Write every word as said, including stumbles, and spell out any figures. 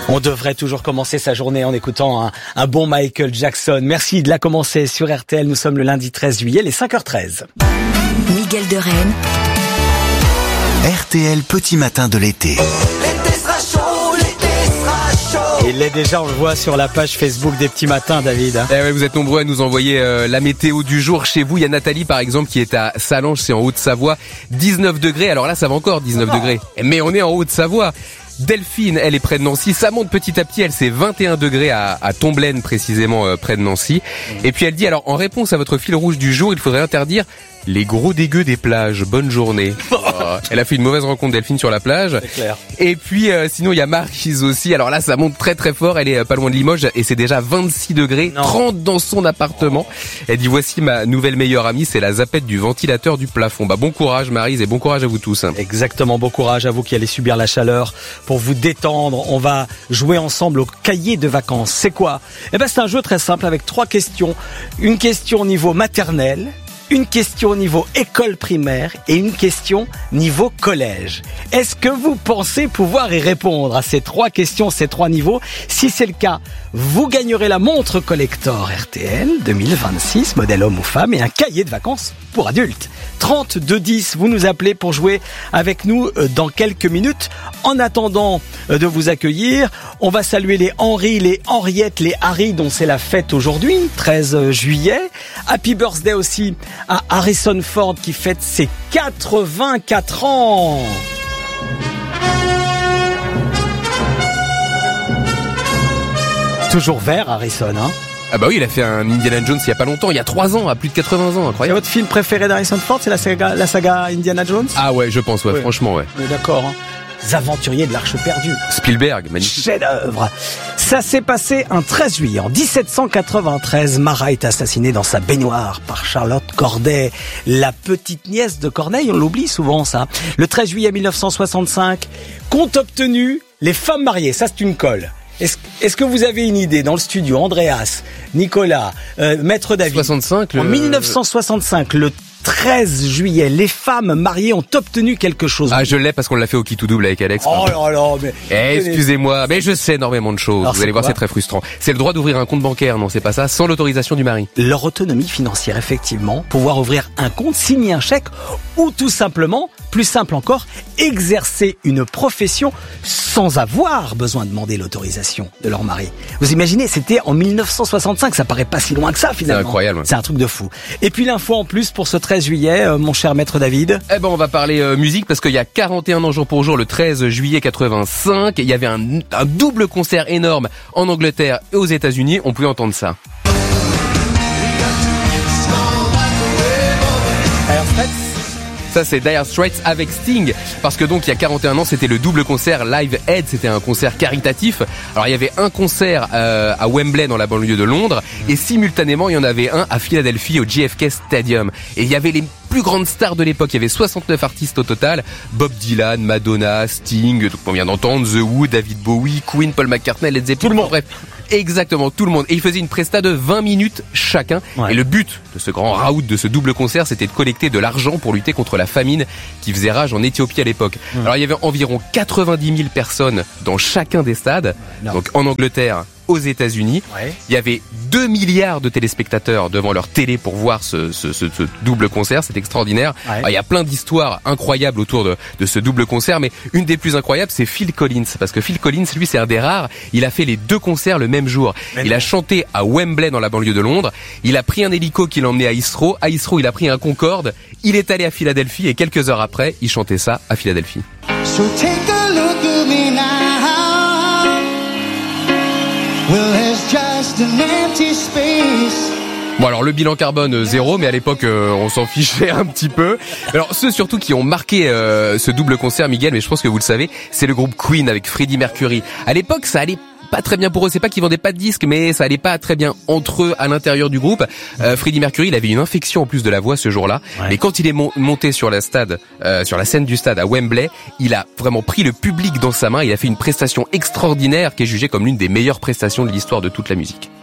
On devrait toujours commencer sa journée en écoutant un, un bon Michael Jackson. Merci de la commencer sur R T L. Nous sommes le lundi treize juillet, les cinq heures treize. Miguel de Rennes. R T L Petit Matin de l'été. L'été sera chaud, l'été sera chaud. Il l'est déjà, on le voit sur la page Facebook des Petits Matins, David. Eh ouais, vous êtes nombreux à nous envoyer euh, la météo du jour chez vous. Il y a Nathalie par exemple qui est à Salange, c'est en Haute-Savoie, dix-neuf degrés. Alors là ça va encore dix-neuf oh. degrés, mais on est en Haute-Savoie. Delphine, elle est près de Nancy, ça monte petit à petit, elle c'est vingt et un degrés à, à Tomblaine précisément euh, près de Nancy. Et puis elle dit, alors en réponse à votre fil rouge du jour, il faudrait interdire les gros dégueux des plages. Bonne journée. Oh, elle a fait une mauvaise rencontre Delphine sur la plage. C'est clair. Et puis euh, sinon il y a Maryse aussi, alors là ça monte très très fort, elle est euh, pas loin de Limoges et c'est déjà vingt-six degrés, non. trente dans son appartement. Elle dit, voici ma nouvelle meilleure amie, c'est la zapette du ventilateur du plafond. Bah bon courage Maryse et bon courage à vous tous. Exactement, bon courage à vous qui allez subir la chaleur. Pour vous détendre, on va jouer ensemble au cahier de vacances. C'est quoi ? Eh ben c'est un jeu très simple avec trois questions. Une question au niveau maternel, une question au niveau école primaire et une question niveau collège. Est-ce que vous pensez pouvoir y répondre à ces trois questions, ces trois niveaux ? Si c'est le cas, vous gagnerez la montre collector R T L deux mille vingt-six, modèle homme ou femme, et un cahier de vacances pour adultes. trente-deux dix, vous nous appelez pour jouer avec nous dans quelques minutes. En attendant de vous accueillir, on va saluer les Henri, les Henriettes, les Harry dont c'est la fête aujourd'hui, treize juillet. Happy birthday aussi à Harrison Ford qui fête ses quatre-vingt-quatre ans. Toujours vert Harrison, hein. Ah bah oui, il a fait un Indiana Jones il y a pas longtemps, il y a trois ans, à plus de quatre-vingts ans, incroyable. Et votre film préféré d'Harrison Ford, c'est la saga, la saga Indiana Jones ? Ah ouais, je pense, ouais, ouais. franchement, ouais. On est d'accord, hein. Les aventuriers de l'Arche perdue. Spielberg, magnifique. Chef-d'œuvre. Ça s'est passé un treize juillet. En dix-sept cent quatre-vingt-treize, Marat est assassinée dans sa baignoire par Charlotte Corday, la petite nièce de Corneille. On l'oublie souvent, ça. Le treize juillet mille neuf cent soixante-cinq, qu'ont obtenu les femmes mariées. Ça, c'est une colle. Est-ce, est-ce que vous avez une idée dans le studio, Andreas, Nicolas, euh, Maître David, soixante-cinq, le... en mille neuf cent soixante-cinq, le treize juillet, les femmes mariées ont obtenu quelque chose. Ah, je l'ai parce qu'on l'a fait au Qui tout double avec Alex. Oh là là, mais... Eh, excusez-moi, mais je sais énormément de choses. Alors, vous allez voir, c'est très frustrant. C'est le droit d'ouvrir un compte bancaire, non, c'est pas ça, sans l'autorisation du mari. Leur autonomie financière, effectivement, pouvoir ouvrir un compte, signer un chèque, ou tout simplement, plus simple encore, exercer une profession sans avoir besoin de demander l'autorisation de leur mari. Vous imaginez, c'était en mille neuf cent soixante-cinq, ça paraît pas si loin que ça finalement. C'est incroyable. C'est un truc de fou. Et puis l'info en plus pour ce treize juillet, euh, mon cher Maître David. Eh ben on va parler euh, musique parce qu'il y a quarante et un ans jour pour jour, le treize juillet quatre-vingt-cinq, il y avait un, un double concert énorme en Angleterre et aux États-Unis. On pouvait entendre ça. Alors, Fred, ça c'est Dire Straits avec Sting, parce que donc il y a quarante et un ans c'était le double concert Live Aid, c'était un concert caritatif. Alors il y avait un concert euh, à Wembley dans la banlieue de Londres et simultanément il y en avait un à Philadelphie au J F K Stadium. Et il y avait les plus grandes stars de l'époque, il y avait soixante-neuf artistes au total, Bob Dylan, Madonna, Sting, donc on vient d'entendre, The Who, David Bowie, Queen, Paul McCartney, Led Zeppelin, tout le monde, bref. Exactement, tout le monde. Et ils faisaient une presta de vingt minutes chacun. Ouais. Et le but de ce grand raout, de ce double concert, c'était de collecter de l'argent pour lutter contre la famine qui faisait rage en Éthiopie à l'époque. Ouais. Alors il y avait environ quatre-vingt-dix mille personnes dans chacun des stades. Non. Donc en Angleterre, aux États-Unis, ouais. Il y avait deux milliards de téléspectateurs devant leur télé pour voir ce, ce, ce, ce double concert, c'est extraordinaire. Ouais. Alors, il y a plein d'histoires incroyables autour de, de ce double concert, mais une des plus incroyables, c'est Phil Collins, parce que Phil Collins, lui, c'est un des rares, il a fait les deux concerts le même jour. Mais il non. a chanté à Wembley dans la banlieue de Londres, il a pris un hélico qui l'a emmené à Heathrow, à Heathrow il a pris un Concorde, il est allé à Philadelphie et quelques heures après, il chantait ça à Philadelphie. So take a look at me now. Well, there's just an empty space. Bon alors le bilan carbone zéro, mais à l'époque euh, on s'en fichait un petit peu. Alors ceux surtout qui ont marqué euh, ce double concert, Miguel, mais je pense que vous le savez, c'est le groupe Queen avec Freddie Mercury. À l'époque ça allait pas très bien pour eux, c'est pas qu'ils vendaient pas de disques, mais ça allait pas très bien entre eux à l'intérieur du groupe. Euh, Freddie Mercury, il avait une infection en plus de la voix ce jour-là. Ouais. Et quand il est mon- monté sur la stade, euh, sur la scène du stade à Wembley, il a vraiment pris le public dans sa main. Il a fait une prestation extraordinaire qui est jugée comme l'une des meilleures prestations de l'histoire de toute la musique.